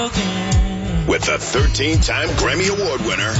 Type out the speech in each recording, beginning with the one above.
With the 13-time Grammy Award winner,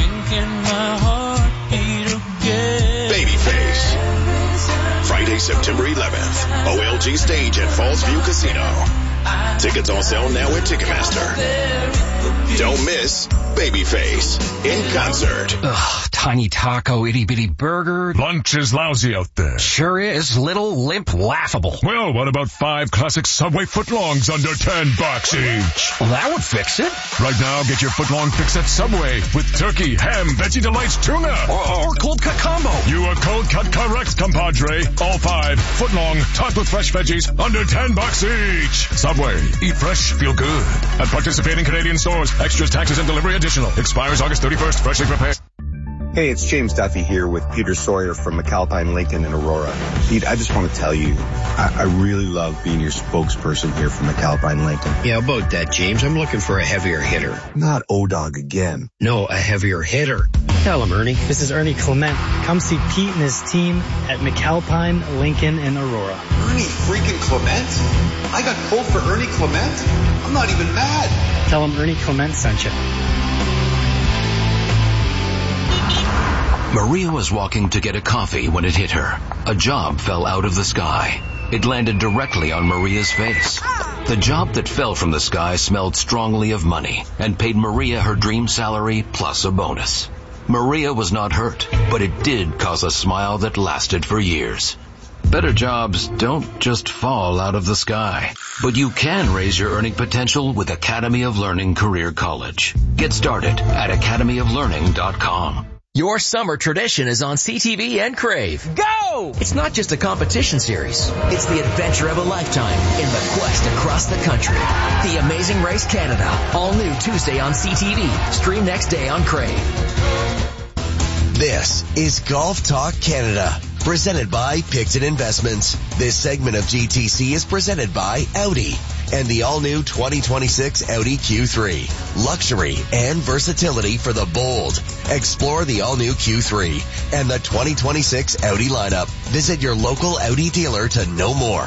Babyface. Friday, September 11th, OLG Stage at Falls View Casino. Tickets on sale now at Ticketmaster. Don't miss Babyface in concert. Ugh, tiny taco, itty-bitty burger. Lunch is lousy out there. Sure is. Little, limp, laughable. Well, what about 5 classic Subway footlongs under $10 each? Well, that would fix it. Right now, get your footlong fix at Subway with turkey, ham, Veggie Delights, tuna. Or cold cut combo. You are cold cut correct, compadre. All 5 footlong, topped with fresh veggies, under $10 each. Subway. Eat fresh, feel good. At participating Canadian stores. Extras, taxes, and delivery additional. Expires August 31st. Freshly prepared. Hey, it's James Duffy here with Peter Sawyer from McAlpine Lincoln in Aurora. Pete, I just want to tell you, I really love being your spokesperson here for McAlpine Lincoln. Yeah, about that, James. I'm looking for a heavier hitter. Not O-Dog again. No, a heavier hitter. Tell him, Ernie. This is Ernie Clement. Come see Pete and his team at McAlpine Lincoln in Aurora. Ernie freaking Clement? I got pulled for Ernie Clement? I'm not even mad. Tell him Ernie Clement sent you. Maria was walking to get a coffee when it hit her. A job fell out of the sky. It landed directly on Maria's face. The job that fell from the sky smelled strongly of money and paid Maria her dream salary plus a bonus. Maria was not hurt, but it did cause a smile that lasted for years. Better jobs don't just fall out of the sky, but you can raise your earning potential with Academy of Learning Career College. Get started at academyoflearning.com. Your summer tradition is on CTV and Crave. Go! It's not just a competition series. It's the adventure of a lifetime in the quest across the country. The Amazing Race Canada. All new Tuesday on CTV. Stream next day on Crave. This is Golf Talk Canada, presented by Picton Investments. This segment of GTC is presented by Audi and the all-new 2026 Audi Q3. Luxury and versatility for the bold. Explore the all-new Q3 and the 2026 Audi lineup. Visit your local Audi dealer to know more.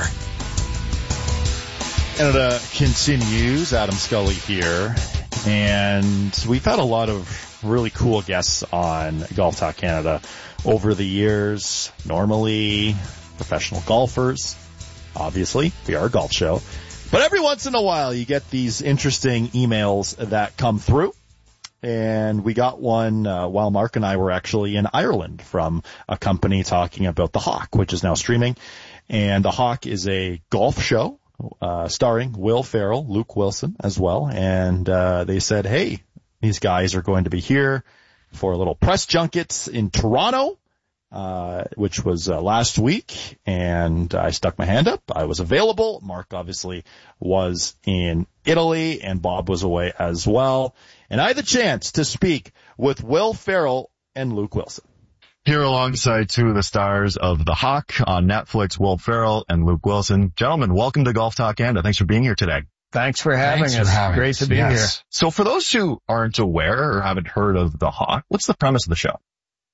Canada continues. Adam Scully here. And we've had a lot of really cool guests on Golf Talk Canada over the years. Normally, professional golfers. Obviously, we are a golf show. But every once in a while, you get these interesting emails that come through. And we got one while Mark and I were actually in Ireland from a company talking about The Hawk, which is now streaming. And The Hawk is a golf show starring Will Ferrell, Luke Wilson as well. And they said, hey, these guys are going to be here for a little press junket in Toronto. Which was last week, and I stuck my hand up. I was available. Mark obviously was in Italy, and Bob was away as well. And I had the chance to speak with Will Ferrell and Luke Wilson. Here alongside two of the stars of The Hawk on Netflix, Will Ferrell and Luke Wilson. Gentlemen, welcome to Golf Talk Canada. Thanks for being here today. Thanks for having us. Great to be here. So for those who aren't aware or haven't heard of The Hawk, what's the premise of the show?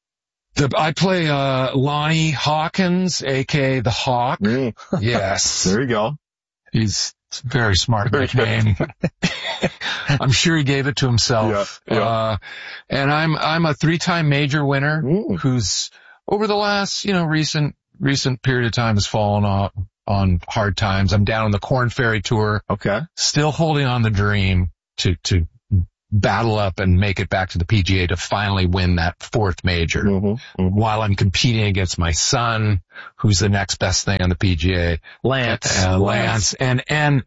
I play Lonnie Hawkins, a.k.a. The Hawk. Yes. There you go. He's a very smart nickname. I'm sure he gave it to himself. Yeah. And I'm a 3-time major winner who's over the last, recent period of time has fallen off on hard times. I'm down on the Corn Ferry Tour. Okay. Still holding on the dream to battle up and make it back to the PGA to finally win that 4th major while I'm competing against my son, who's the next best thing on the PGA. Lance. And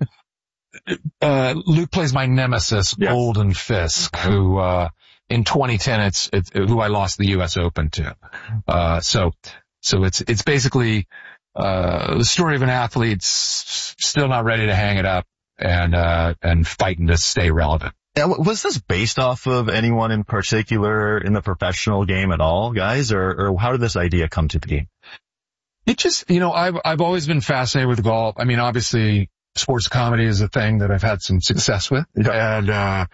Luke plays my nemesis, Golden Fisk, who, in 2010, it's who I lost the U.S. Open to. So it's basically, the story of an athlete still not ready to hang it up and fighting to stay relevant. Yeah, was this based off of anyone in particular in the professional game at all, guys, or how did this idea come to be? It just, I've always been fascinated with golf. I mean, obviously, sports comedy is a thing that I've had some success with, and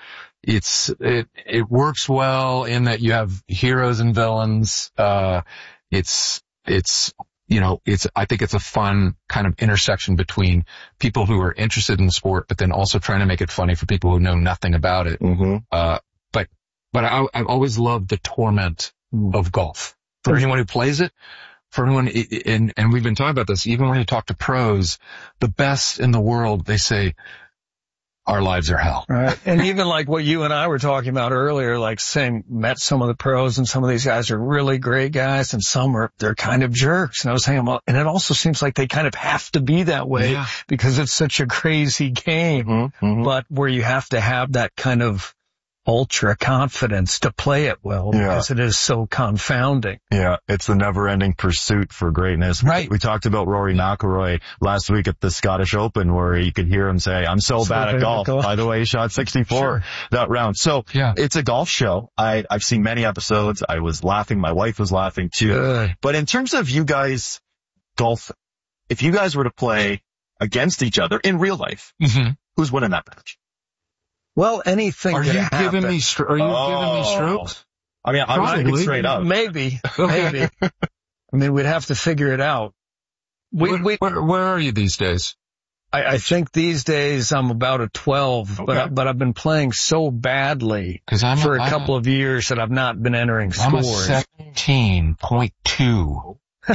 it works well in that you have heroes and villains. It's I think it's a fun kind of intersection between people who are interested in the sport, but then also trying to make it funny for people who know nothing about it. But I've always loved the torment of golf. For anyone who plays it, for anyone, and we've been talking about this, even when you talk to pros, the best in the world, they say, our lives are hell. Right. And even like what you and I were talking about earlier, like saying, met some of the pros and some of these guys are really great guys and they're kind of jerks. And I was saying, well, and it also seems like they kind of have to be that way because it's such a crazy game, but where you have to have that kind of ultra confidence to play it well because it is so confounding. Yeah, it's the never-ending pursuit for greatness. Right. We talked about Rory McIlroy last week at the Scottish Open where you could hear him say, I'm so bad at golf. By the way, he shot 64 that round. So it's a golf show. I've seen many episodes. I was laughing. My wife was laughing too. But in terms of you guys golf, if you guys were to play against each other in real life, who's winning that match? Well, anything Are you giving me strokes? I mean, I'm thinking straight up. Maybe. I mean, we'd have to figure it out. Where are you these days? I think these days I'm about a 12, but I've been playing so badly for a couple of years that I've not been entering scores. I'm a 17.2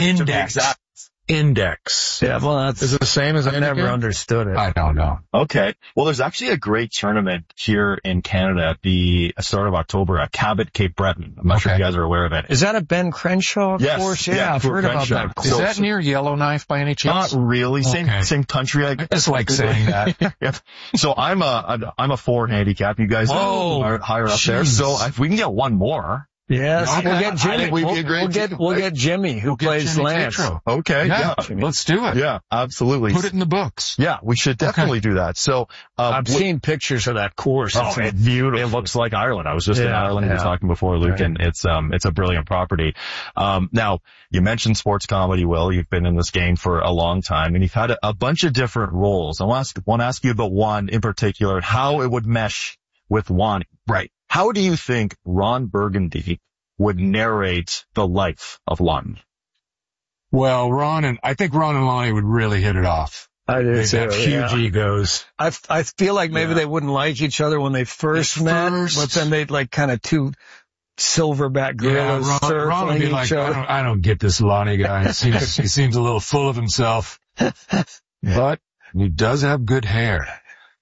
index. Yeah, well, is it the same as I never understood it. I don't know. Okay. Well, there's actually a great tournament here in Canada at the start of October at Cabot, Cape Breton. I'm not sure if you guys are aware of it. Is that a Ben Crenshaw yes, course? Yeah, I've heard about that course. Is that near Yellowknife by any chance? Not really. Same country, I guess. It's like saying that. So I'm a 4 handicap. You guys are higher up there. So if we can get one more. Yes, we'll get Jimmy. We'll get Jimmy who plays Lance. Okay, yeah. Let's do it. Yeah, absolutely. Put it in the books. Yeah, we should definitely do that. So, I've seen pictures of that course. Oh, it's beautiful. It looks like Ireland. I was just in Ireland. We were talking before, Luke, and it's a brilliant property. Now, you mentioned sports comedy, Will. You've been in this game for a long time, and you've had a bunch of different roles. I want to ask you about one in particular, how it would mesh with Wani. Right. How do you think Ron Burgundy would narrate the life of Lonnie? Well, I think Ron and Lonnie would really hit it off. I do They'd have huge egos. I feel like maybe they wouldn't like each other when they first met, but then they'd like kind of two silverback gorillas Ron would be like, I don't get this Lonnie guy. He seems a little full of himself, but he does have good hair.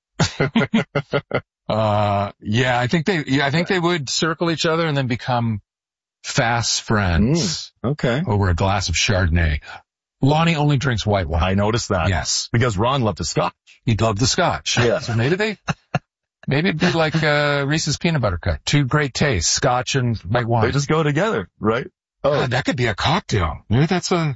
I think they would circle each other and then become fast friends. Okay. Over a glass of Chardonnay. Lonnie only drinks white wine. I noticed that. Yes. Because Ron loved the Scotch. He loved the Scotch. Yeah. So maybe it'd be like, Reese's peanut butter cup. Two great tastes, Scotch and white wine. They just go together, right? Oh. God, that could be a cocktail. Maybe that's a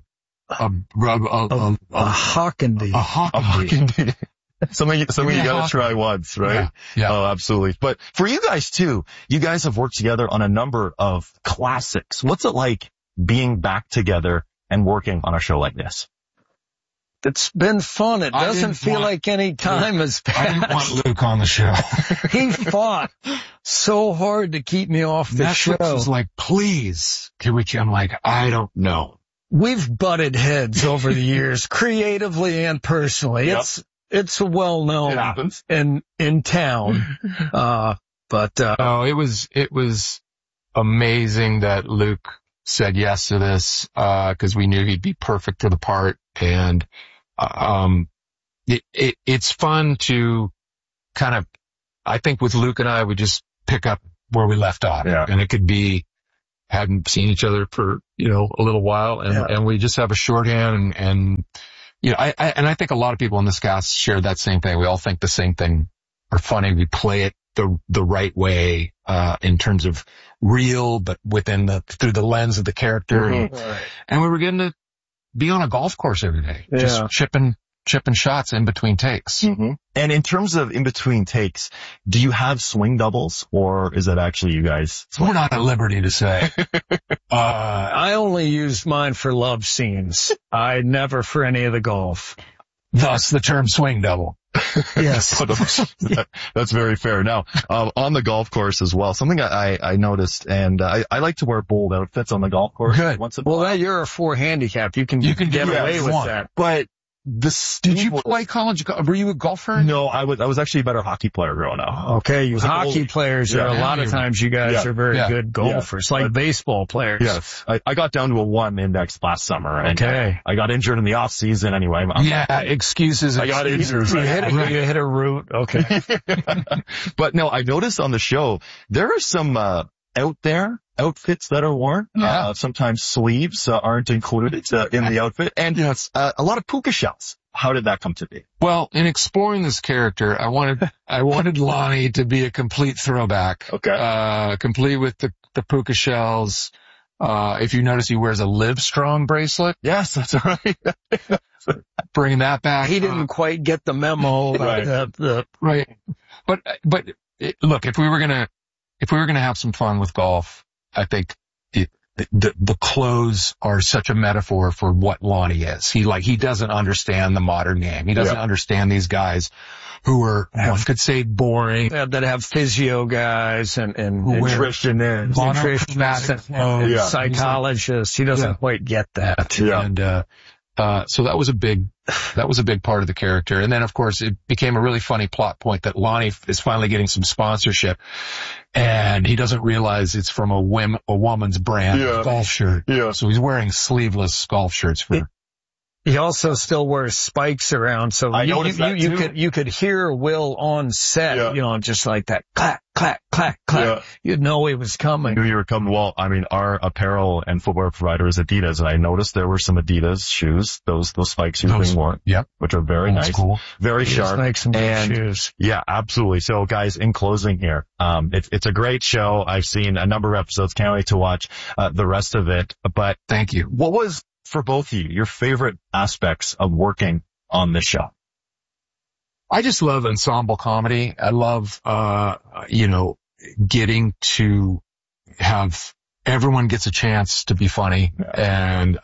Hockendy. A Hockendy. Something you gotta try once, right? Yeah. Oh, absolutely. But for you guys too, you guys have worked together on a number of classics. What's it like being back together and working on a show like this? It's been fun. It doesn't feel like any time has passed. I didn't want Luke on the show. He fought so hard to keep me off the show. Netflix was like, please, can we? I'm like, I don't know. We've butted heads over the years, creatively and personally. Yep. It's well known in town. It was amazing that Luke said yes to this, cause we knew he'd be perfect for the part. And, it's fun to kind of, I think with Luke and I, we just pick up where we left off. Yeah. And it could be, hadn't seen each other for, a little while and we just have a shorthand and I think a lot of people in this cast share that same thing. We all think the same thing are funny. We play it the right way, in terms of real, but through the lens of the character. And we were getting to be on a golf course every day, just chipping shots in between takes. Mm-hmm. And in terms of in between takes, do you have swing doubles or is it actually you guys? We're not at liberty to say. I only used mine for love scenes. I never for any of the golf. Thus the term swing double. Yes. That's very fair. Now, on the golf course as well, something I noticed, and I like to wear bold outfits on the golf course. Good. Well, you're a 4 handicap. You can get away with that. But did you play college? Were you a golfer? No, I was actually a better hockey player growing up. Okay, you hockey players are a lot of times you guys are very good golfers, like baseball players. Yes. I got down to a 1 index last summer. And okay. I got injured in the off season anyway. Excuses. I got injured. You hit a root. Okay. But no, I noticed on the show, there are some, out there outfits that are worn. Yeah. Sometimes sleeves aren't included in the outfit, and a lot of puka shells. How did that come to be? Well, in exploring this character, I wanted Lonnie to be a complete throwback. Okay. Complete with the puka shells. If you notice, he wears a Livestrong bracelet. Yes, that's right. Bring that back. He didn't quite get the memo. Right. But look, if we were gonna have some fun with golf, I think the clothes are such a metaphor for what Lonnie is. He doesn't understand the modern game. He doesn't understand these guys who are, one could say, boring. That have physio guys and nutritionists and psychologists. He doesn't quite get that. Yeah. And, so that was a big part of the character. And then, of course, it became a really funny plot point that Lonnie is finally getting some sponsorship, and he doesn't realize it's from a woman's brand golf shirt. Yeah. So he's wearing sleeveless golf shirts for. He also still wears spikes around, so you could hear Will on set, just like that clack, clack, clack, clack. Yeah. You'd know he was coming. Knew you were coming. Well, I mean, our apparel and footwear provider is Adidas, and I noticed there were some Adidas shoes, those spikes you're being worn, which are very nice, cool, very sharp, make some good shoes. Yeah, absolutely. So, guys, in closing here, it's a great show. I've seen a number of episodes. Can't wait to watch the rest of it. But thank you. What was, for both of you, your favorite aspects of working on this show? I just love ensemble comedy. I love, getting to have everyone gets a chance to be funny. And,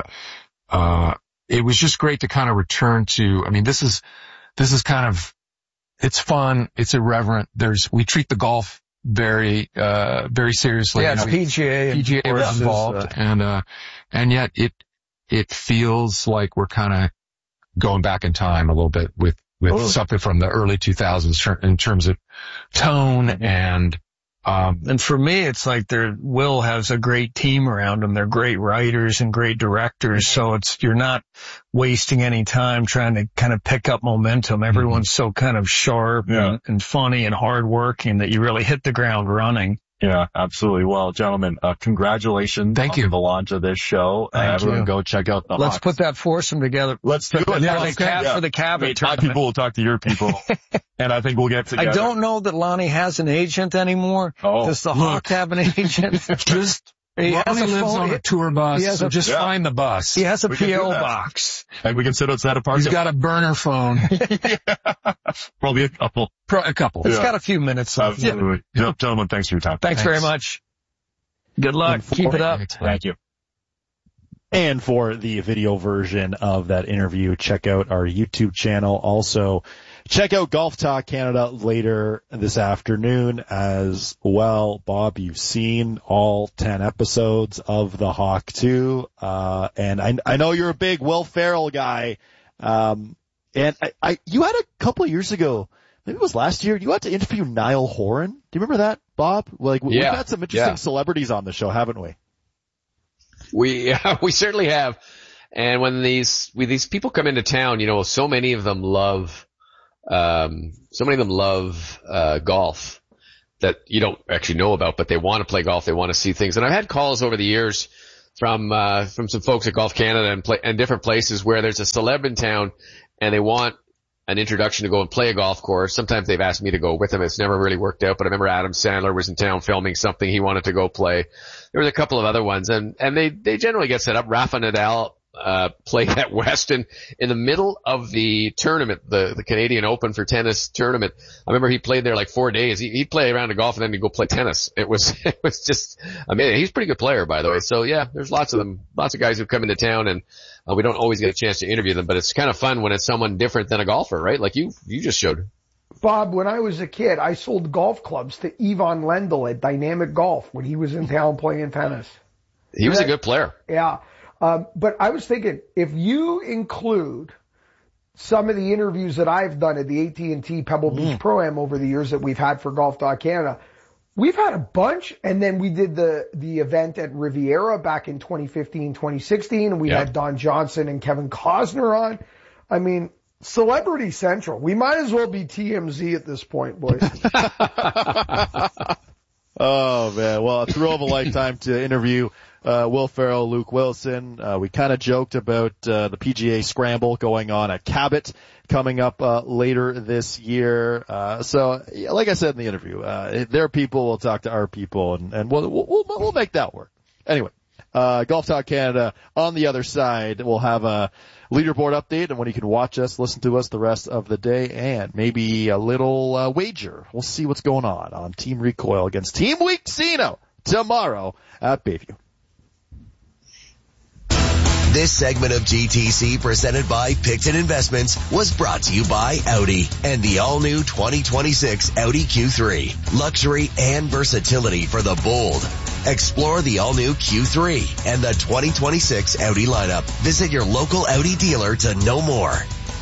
it was just great to kind of return to, I mean, this is kind of, it's fun. It's irreverent. We treat the golf very seriously. Yeah, PGA was involved. And yet it feels like we're kind of going back in time a little bit with something from the early 2000s in terms of tone and for me, it's like Will has a great team around him. They're great writers and great directors. So you're not wasting any time trying to kind of pick up momentum. Everyone's so kind of sharp and funny and hardworking that you really hit the ground running. Yeah, absolutely. Well, gentlemen, congratulations. Thank you. On the launch of this show. Everyone go check out the Let's Hawks. put that foursome together. Let's do it. For the cabin tournament. My people will talk to your people. And I think we'll get together. I don't know that Lonnie has an agent anymore. Does the Hawk have an agent? Lonnie lives on a tour bus, so just find the bus. He has a P.O. box. And we can sit outside a park. He's got a burner phone. Probably a couple. It's got a few minutes left. Absolutely. Gentlemen, thanks for your time. Thanks very much. Good luck. Keep it up. Thank you. And for the video version of that interview, check out our YouTube channel. Also, check out Golf Talk Canada later this afternoon as well. Bob, you've seen all 10 episodes of The Hawk 2. And I know you're a big Will Ferrell guy. And you had a couple of years ago, maybe it was last year, you had to interview Niall Horan. Do you remember that, Bob? We've had some interesting celebrities on the show, haven't we? We certainly have. And when these people come into town, so many of them love golf that you don't actually know about, but they want to play golf. They want to see things. And I've had calls over the years from some folks at Golf Canada and different places where there's a celeb in town and they want an introduction to go and play a golf course. Sometimes they've asked me to go with them. It's never really worked out, but I remember Adam Sandler was in town filming something. He wanted to go play. There was a couple of other ones and they generally get set up. Rafa Nadal played at Weston in the middle of the tournament, the Canadian Open for tennis tournament. I remember he played there like 4 days. He'd play a round of golf and then he'd go play tennis. It was just amazing. He's a pretty good player, by the way. So yeah, there's lots of them, lots of guys who come into town, and we don't always get a chance to interview them, but it's kind of fun when it's someone different than a golfer, right? Like you just showed. Bob, when I was a kid, I sold golf clubs to Yvonne Lendl at Dynamic Golf when he was in town playing tennis. He was a good player. Yeah. But I was thinking, if you include some of the interviews that I've done at the AT&T Pebble Beach Pro-Am over the years that we've had for Golf Canada, we've had a bunch. And then we did the event at Riviera back in 2015, 2016, and we had Don Johnson and Kevin Costner on. I mean, Celebrity Central. We might as well be TMZ at this point, boys. Oh, man. Well, a thrill of a lifetime to interview Will Ferrell, Luke Wilson. We kind of joked about the PGA Scramble going on at Cabot coming up later this year. So, like I said in the interview, their people will talk to our people, and we'll make that work. Anyway, Golf Talk Canada on the other side. We'll have a leaderboard update and when you can watch us, listen to us the rest of the day, and maybe a little wager. We'll see what's going on Team Recoil against Team Weak Casino tomorrow at Bayview. This segment of GTC presented by Picton Investments was brought to you by Audi and the all-new 2026 Audi Q3. Luxury and versatility for the bold. Explore the all-new Q3 and the 2026 Audi lineup. Visit your local Audi dealer to know more.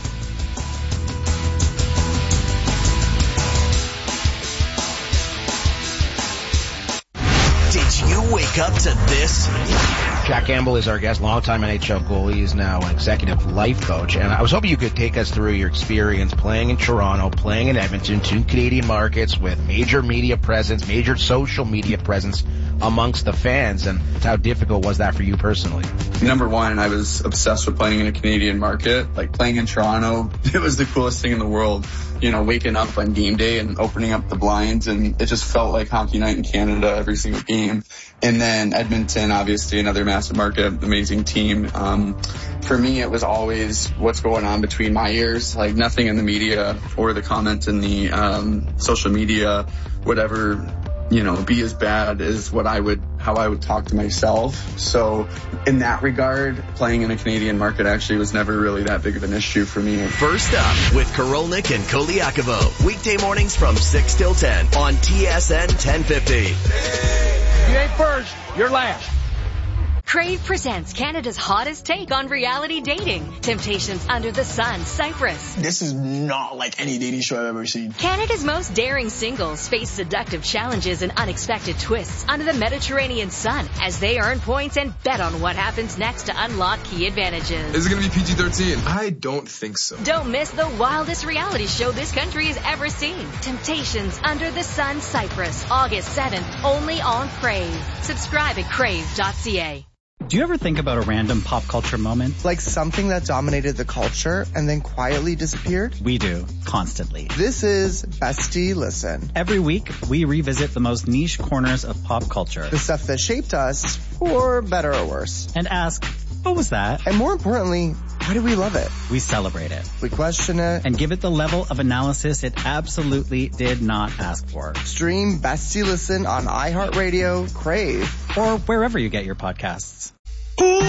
Did you wake up to this? Jack Campbell is our guest, longtime NHL goalie. He's now an executive life coach. And I was hoping you could take us through your experience playing in Toronto, playing in Edmonton, two Canadian markets with major media presence, major social media presence amongst the fans. And how difficult was that for you personally? Number one, I was obsessed with playing in a Canadian market. Like playing in Toronto, it was the coolest thing in the world. You know, waking up on game day and opening up the blinds, and it just felt like hockey night in Canada every single game. And then Edmonton, obviously another massive market, amazing team. For me, it was always what's going on between my ears, like nothing in the media or the comments in the social media, whatever, you know, be as bad as how I would talk to myself. So in that regard, playing in a Canadian market actually was never really that big of an issue for me. First up with Korolnik and Koliakovo. Weekday mornings from 6 till 10 on TSN 1050. You ain't first, you're last. Crave presents Canada's hottest take on reality dating. Temptations Under the Sun, Cyprus. This is not like any dating show I've ever seen. Canada's most daring singles face seductive challenges and unexpected twists under the Mediterranean sun as they earn points and bet on what happens next to unlock key advantages. Is it going to be PG-13? I don't think so. Don't miss the wildest reality show this country has ever seen. Temptations Under the Sun, Cyprus, August 7th, only on Crave. Subscribe at crave.ca. Do you ever think about a random pop culture moment? Like something that dominated the culture and then quietly disappeared? We do, constantly. This is Bestie Listen. Every week, we revisit the most niche corners of pop culture. The stuff that shaped us, for better or worse. And ask, what was that? And more importantly, why do we love it? We celebrate it. We question it. And give it the level of analysis it absolutely did not ask for. Stream Bestie Listen on iHeartRadio, Crave, or wherever you get your podcasts.